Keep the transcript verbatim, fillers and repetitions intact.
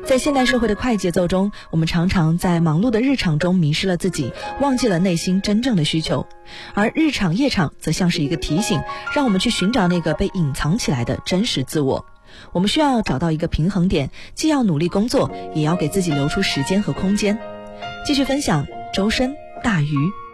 在现代社会的快节奏中，我们常常在忙碌的日常中迷失了自己，忘记了内心真正的需求。而日场夜场则像是一个提醒，让我们去寻找那个被隐藏起来的真实自我。我们需要找到一个平衡点，既要努力工作，也要给自己留出时间和空间。继续分享周深大鱼。